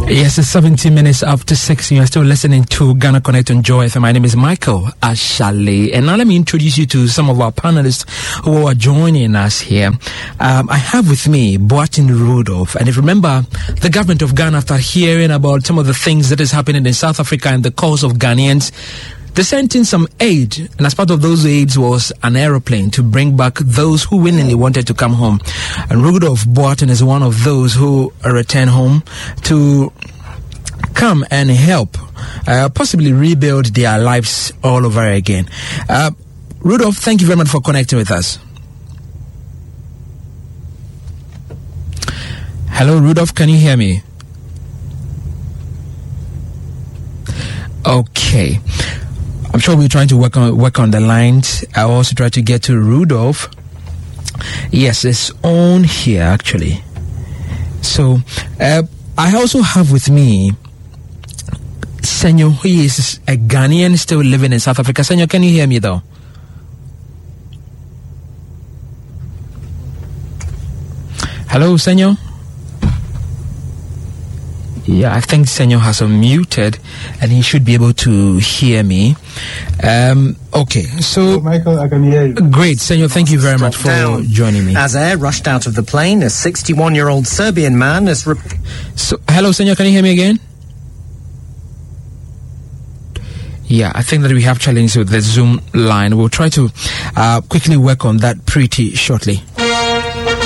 Yes, it's 17 minutes after 6. You are still listening to Ghana Connect on Joy FM. My name is Michael Ashale. And now let me introduce you to some of our panelists who are joining us here. I have with me Boateng Rudolph. And if you remember, the government of Ghana, after hearing about some of the things that is happening in South Africa and the cause of Ghanaians, they sent in some aid, and as part of those aids was an aeroplane to bring back those who willingly wanted to come home. And Rudolph Boateng is one of those who return home to come and help, possibly rebuild their lives all over again. Rudolph, thank you very much for connecting with us. Hello, Rudolph, can you hear me? Okay. I'm sure we're trying to work on the lines. I'll also try to get to Rudolph. Yes, it's on here actually. So I also have with me Senyo, who is a Ghanaian still living in South Africa. Senyo, can you hear me though? Hello, Senyo? Yeah, I think Senyo has unmuted and he should be able to hear me. Okay, so... Michael, I can hear you. Great, Senyo, thank you very much for joining me. As air rushed out of the plane, a 61-year-old Serbian man has... Hello, Senyo, can you hear me again? Yeah, I think that we have challenges with the Zoom line. We'll try to quickly work on that pretty shortly.